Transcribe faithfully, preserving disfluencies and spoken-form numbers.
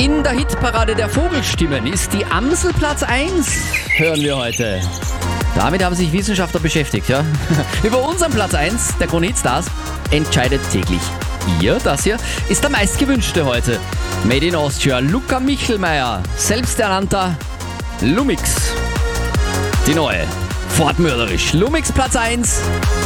In der Hitparade der Vogelstimmen ist die Amsel Platz eins, hören wir heute. Damit haben sich Wissenschaftler beschäftigt, ja. Über unseren Platz eins der Krone-Hit-Stars entscheidet täglich ihr. Das hier ist der meistgewünschte heute. Made in Austria, Luca Michelmeier, selbsternannter Lumix. Die neue, fortmörderisch. Lumix Platz eins.